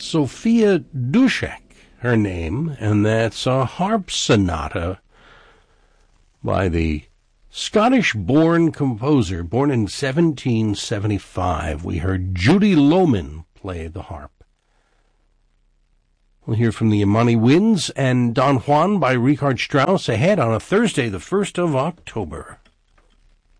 Sophia Dushek, her name, and that's a harp sonata by the Scottish-born composer, born in 1775. We heard Judy Lohman play the harp. We'll hear from the Imani Winds and Don Juan by Richard Strauss ahead on a Thursday, the 1st of October.